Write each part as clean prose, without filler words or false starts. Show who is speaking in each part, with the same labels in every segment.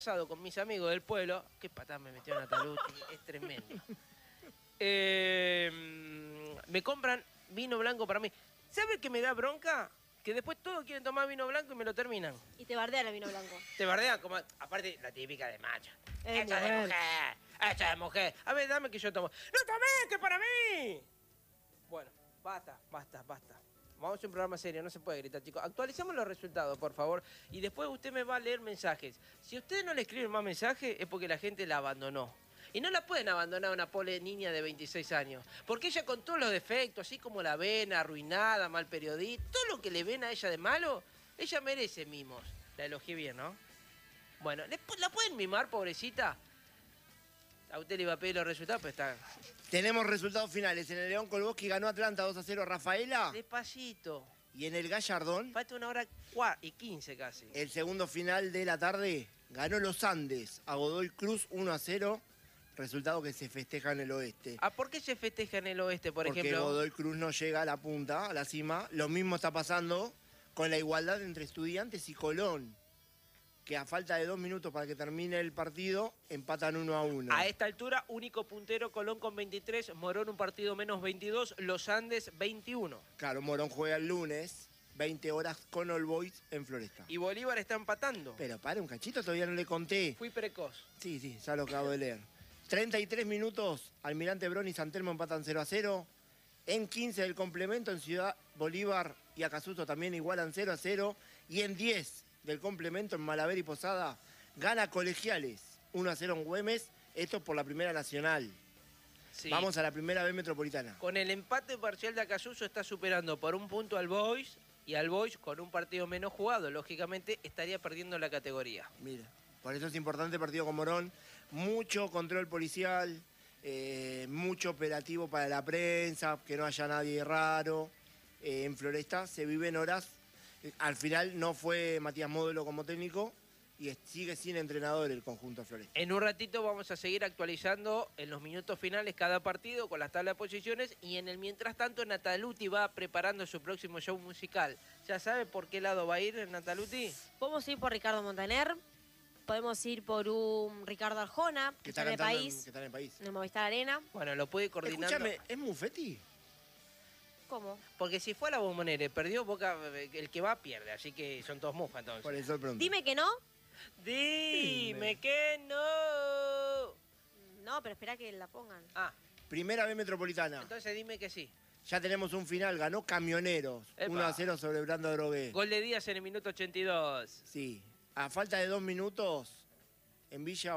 Speaker 1: asado con mis amigos del pueblo, qué patada me metió Nataluti, es tremendo. Me compran vino blanco para mí. ¿Sabe qué me da bronca? Que después todos quieren tomar vino blanco y me lo terminan.
Speaker 2: Y te bardean el vino blanco.
Speaker 1: Te bardean como, aparte, la típica de macho.
Speaker 2: Es
Speaker 1: ¡Esta de mujer! ¡Esta de mujer! A ver, dame que yo tomo. ¡No tomé, que para mí! Bueno, basta. Vamos a hacer un programa serio, no se puede gritar, chicos. Actualicemos los resultados, por favor. Y después usted me va a leer mensajes. Si usted no le escribe más mensajes, es porque la gente la abandonó. Y no la pueden abandonar a una pobre niña de 26 años. Porque ella con todos los defectos, así como la ven, arruinada, mal periodista, todo lo que le ven a ella de malo, ella merece mimos. La elogié bien, ¿no? Bueno, ¿la pueden mimar, pobrecita? A usted le iba a pedir los resultados, pero está...
Speaker 3: Tenemos resultados finales. En el León Kolboski ganó Atlanta 2-0 a Rafaela.
Speaker 1: Despacito.
Speaker 3: Y en el Gallardón,
Speaker 1: Falta 1h15 casi.
Speaker 3: el segundo final de la tarde, ganó Los Andes a Godoy Cruz 1-0. Resultado que se festeja en el oeste.
Speaker 1: ¿Por qué se festeja en el oeste, por
Speaker 3: Porque
Speaker 1: ejemplo?
Speaker 3: Godoy Cruz no llega a la punta, a la cima. Lo mismo está pasando con la igualdad entre Estudiantes y Colón, que a falta de 2 minutos para que termine el partido, empatan 1-1.
Speaker 1: A esta altura, único puntero Colón con 23, Morón un partido menos 22, Los Andes 21.
Speaker 3: Claro, Morón juega el lunes, 20 horas con All Boys en Floresta.
Speaker 1: Y Bolívar está empatando.
Speaker 3: Pero para un cachito, todavía no le conté.
Speaker 1: Fui precoz.
Speaker 3: Sí, ya lo acabo de leer. 33 minutos, Almirante Brown y San Telmo empatan 0-0. En 15 del complemento, en Ciudad Bolívar y Acasuso también igualan 0-0. Y en 10 del complemento, en Malaver y Posada, gana Colegiales 1-0 en Güemes. Esto por la Primera Nacional.
Speaker 1: Sí.
Speaker 3: Vamos a la Primera B Metropolitana.
Speaker 1: Con el empate parcial de Acasuso está superando por un punto al Boys. Y al Boys, con un partido menos jugado, lógicamente, estaría perdiendo la categoría.
Speaker 3: Mira, por eso es importante el partido con Morón. Mucho control policial, mucho operativo para la prensa, que no haya nadie raro. En Floresta se viven horas. Al final no fue Matías Módulo como técnico y sigue sin entrenador el conjunto de Floresta.
Speaker 1: En un ratito vamos a seguir actualizando en los minutos finales cada partido con las tablas de posiciones y en el mientras tanto Nataluti va preparando su próximo show musical. ¿Ya sabe por qué lado va a ir Nataluti?
Speaker 2: Podemos ir por Ricardo Montaner, podemos ir por un Ricardo Arjona, que está en el país,
Speaker 3: que está en el país.
Speaker 2: en el Movistar Arena.
Speaker 1: Bueno, lo puede ir coordinando.
Speaker 3: Escúchame, ¿es Muffetti?
Speaker 2: ¿Cómo?
Speaker 1: Porque si fue a la Bombonera y perdió, Boca, el que va pierde, así que son todos mufas entonces.
Speaker 3: Por eso pronto.
Speaker 2: Dime que no.
Speaker 1: Dime que no.
Speaker 2: No, pero espera que la pongan.
Speaker 1: Ah,
Speaker 3: Primera B Metropolitana.
Speaker 1: entonces dime que sí.
Speaker 3: Ya tenemos un final, ganó Camioneros.
Speaker 1: Epa.
Speaker 3: 1-0 sobre Brando Drogué.
Speaker 1: Gol de Díaz en el minuto 82.
Speaker 3: Sí. A falta de 2 minutos, en Villa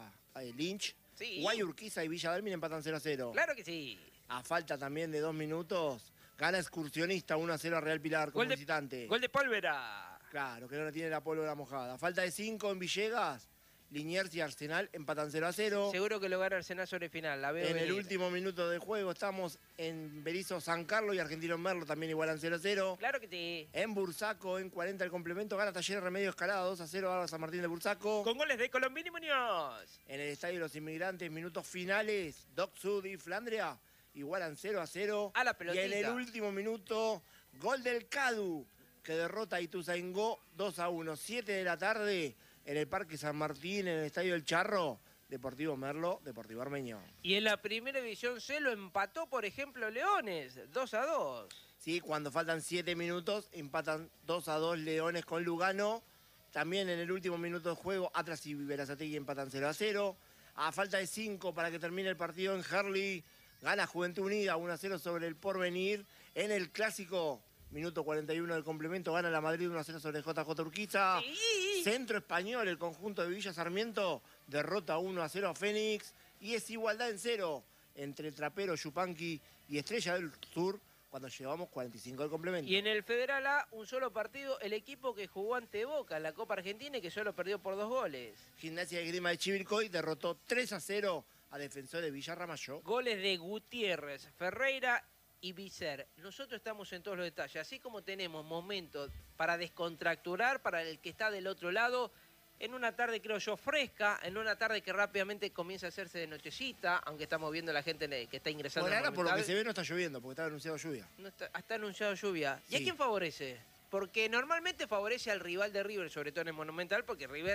Speaker 3: Lynch,
Speaker 1: Sí.
Speaker 3: Guayurquiza y Villa Dálmine empatan 0-0.
Speaker 1: Claro que sí.
Speaker 3: A falta también de 2 minutos, gana Excursionista 1-0 a Real Pilar como visitante.
Speaker 1: Gol de Pólvora.
Speaker 3: Claro, que no tiene la pólvora mojada. A falta de 5 en Villegas, Liniers y Arsenal empatan 0-0.
Speaker 1: Seguro que lo gana Arsenal sobre final. La veo
Speaker 3: En el
Speaker 1: venir.
Speaker 3: último minuto de juego estamos en Berizo San Carlos y Argentino Merlo también igualan 0-0.
Speaker 1: Claro que sí.
Speaker 3: En Bursaco, en 40 el complemento, gana Talleres Remedio Escalada 2-0 a San Martín de Bursaco.
Speaker 1: Con goles de Colombini y Muñoz.
Speaker 3: En el Estadio de los Inmigrantes, minutos finales, Doc Sud y Flandria igualan 0-0.
Speaker 1: A la
Speaker 3: Y
Speaker 1: pelotita.
Speaker 3: en el último minuto, gol del Cadu, que derrota a Ituzaingó 2-1. 7 de la tarde en el Parque San Martín, en el Estadio del Charro, Deportivo Merlo, Deportivo Armenio.
Speaker 1: Y en la primera división C lo empató, por ejemplo, Leones, 2-2.
Speaker 3: Sí, cuando faltan 7 minutos, empatan 2-2 Leones con Lugano. También en el último minuto de juego, Atlas y Berazategui empatan 0-0. A falta de 5 para que termine el partido en Herli, gana Juventud Unida 1-0 sobre el Porvenir. En el clásico, minuto 41 del complemento, gana la Madrid 1-0 sobre JJ Urquiza.
Speaker 1: Sí.
Speaker 3: Centro Español, el conjunto de Villa Sarmiento, derrota 1-0 a Fénix. Y es igualdad en 0 entre Trapero, Yupanqui y Estrella del Sur, cuando llevamos 45 del complemento.
Speaker 1: Y en el Federal A, un solo partido, el equipo que jugó ante Boca en la Copa Argentina y que solo perdió por 2 goles.
Speaker 3: Gimnasia de Grima de Chivilcoy derrotó 3-0 a Defensores Villa Ramallo.
Speaker 1: Goles de Gutiérrez, Ferreira y Vicer. Nosotros estamos en todos los detalles. Así como tenemos momentos para descontracturar para el que está del otro lado, en una tarde, creo yo, fresca, en una tarde que rápidamente comienza a hacerse de nochecita, aunque estamos viendo a la gente que está ingresando.
Speaker 3: Por
Speaker 1: al
Speaker 3: ahora, por lo que
Speaker 1: Monumental.
Speaker 3: se ve, no está lloviendo, porque está anunciado lluvia.
Speaker 1: No está anunciado lluvia. ¿Y a
Speaker 3: Sí.
Speaker 1: quién favorece? Porque normalmente favorece al rival de River, sobre todo en el Monumental, porque River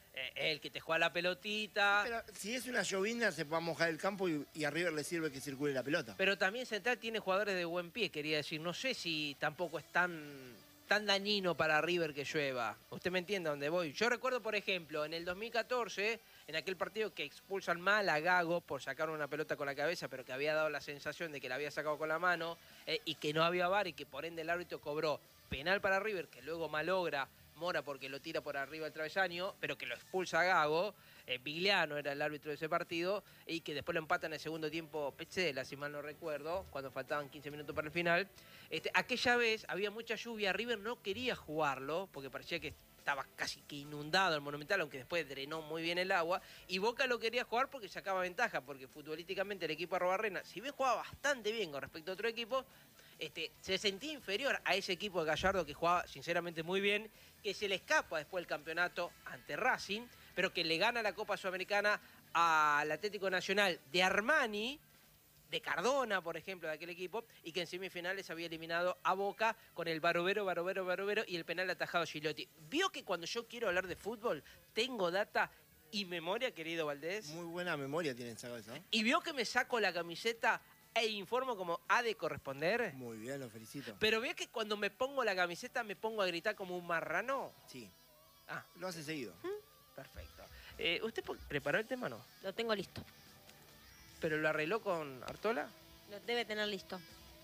Speaker 1: El que te juega la pelotita.
Speaker 3: Pero si es una llovizna, se puede mojar el campo y a River le sirve que circule la pelota.
Speaker 1: Pero también Central tiene jugadores de buen pie, quería decir. No sé si tampoco es tan dañino para River que llueva. Usted me entiende a dónde voy. Yo recuerdo, por ejemplo, en el 2014, en aquel partido que expulsan mal a Gago por sacar una pelota con la cabeza, pero que había dado la sensación de que la había sacado con la mano y que no había VAR y que por ende el árbitro cobró penal para River, que luego malogra Mora porque lo tira por arriba del travesaño, pero que lo expulsa a Gago. Vigliano era el árbitro de ese partido y que después lo empatan en el segundo tiempo Petzela, si mal no recuerdo, cuando faltaban 15 minutos para el final. Aquella vez había mucha lluvia, River no quería jugarlo porque parecía que estaba casi que inundado el Monumental, aunque después drenó muy bien el agua, y Boca lo quería jugar porque sacaba ventaja, porque futbolísticamente el equipo de Arrobarrena, si bien jugaba bastante bien con respecto a otro equipo, se sentía inferior a ese equipo de Gallardo que jugaba sinceramente muy bien, que se le escapa después el campeonato ante Racing, pero que le gana la Copa Sudamericana al Atlético Nacional de Armani, de Cardona, por ejemplo, de aquel equipo, y que en semifinales había eliminado a Boca con el Barovero y el penal atajado Gigliotti. ¿Vio que cuando yo quiero hablar de fútbol tengo data y memoria, querido Valdés?
Speaker 3: Muy buena memoria tienen esa cabeza, ¿no?
Speaker 1: ¿Y vio que me saco la camiseta e informo como ha de corresponder?
Speaker 3: Muy bien, lo felicito.
Speaker 1: ¿Pero vio que cuando me pongo la camiseta me pongo a gritar como un marrano?
Speaker 3: Sí.
Speaker 1: Ah,
Speaker 3: Lo hace seguido.
Speaker 1: perfecto. ¿Usted preparó el tema o no?
Speaker 2: Lo tengo listo.
Speaker 1: ¿Pero lo arregló con Artola?
Speaker 2: Lo debe tener listo.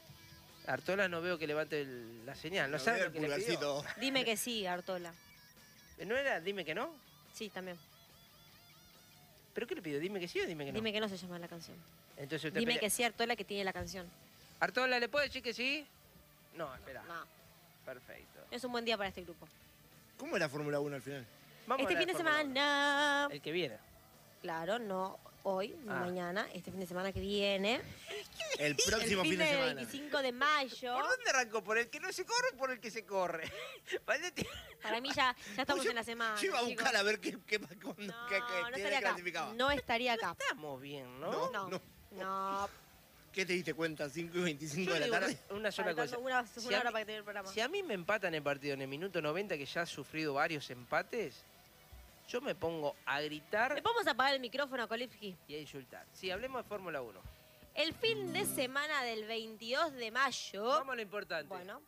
Speaker 1: Artola no veo que levante la señal. ¿No sabe lo que le pidió?
Speaker 2: Dime que sí, Artola.
Speaker 1: ¿No era dime que no?
Speaker 2: Sí, también.
Speaker 1: ¿Pero qué le pidió? ¿Dime que sí o dime que no?
Speaker 2: Dime que no se llama la canción.
Speaker 1: Entonces usted
Speaker 2: Dime que sí, Artola, que tiene la canción.
Speaker 1: ¿Artola le puede decir que sí? No, espera.
Speaker 2: No,
Speaker 1: Perfecto.
Speaker 2: es un buen día para este grupo.
Speaker 3: ¿Cómo es la Fórmula 1 al final?
Speaker 1: Vamos
Speaker 2: Este
Speaker 1: a la
Speaker 2: fin de
Speaker 1: Fórmula
Speaker 2: semana.
Speaker 1: 1. El que viene.
Speaker 2: Claro, no hoy, ni
Speaker 1: Ah.
Speaker 2: mañana, este fin de semana que viene.
Speaker 3: El próximo
Speaker 2: el
Speaker 3: fin de
Speaker 2: del
Speaker 3: semana.
Speaker 2: 25 de mayo.
Speaker 1: ¿Por dónde arrancó? ¿Por el que no se corre o por el que se corre? Valdés tiene-
Speaker 2: Para mí ya estamos
Speaker 3: Yo-
Speaker 2: en la semana.
Speaker 3: Yo iba a
Speaker 2: chicos.
Speaker 3: buscar a ver qué
Speaker 2: No,
Speaker 3: qué
Speaker 2: no
Speaker 3: tiene
Speaker 2: estaría acá.
Speaker 3: clasificaba.
Speaker 2: No estaría acá.
Speaker 1: Estamos bien, ¿no?
Speaker 3: No.
Speaker 2: No.
Speaker 3: ¿Qué te diste cuenta? 5 y 25
Speaker 1: Yo
Speaker 3: de la
Speaker 1: digo
Speaker 3: tarde.
Speaker 1: una sola
Speaker 2: Faltando
Speaker 1: cosa.
Speaker 2: una
Speaker 1: Si
Speaker 2: hora
Speaker 1: a mí-
Speaker 2: para que termine el programa.
Speaker 1: Si a mí me empatan el partido en el minuto 90, que ya ha sufrido varios empates, yo me pongo a gritar
Speaker 2: ¿Le podemos apagar el micrófono, Kolipski?
Speaker 1: y a insultar. Sí, hablemos de Fórmula 1.
Speaker 2: El fin de semana del 22 de mayo.
Speaker 1: Vamos a lo importante.
Speaker 2: Bueno.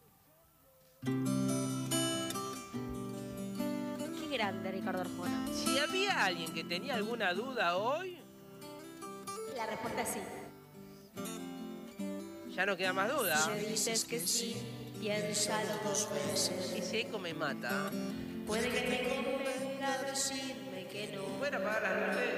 Speaker 2: Qué grande, Ricardo Arjona.
Speaker 1: Si había alguien que tenía alguna duda hoy,
Speaker 2: La respuesta es sí.
Speaker 1: ya no queda más duda.
Speaker 2: Si me dices que sí, piénsalo dos veces.
Speaker 1: Ese eco me mata.
Speaker 2: Puede que me convenga decirme que no.
Speaker 1: ¿Pueden apagar las luces?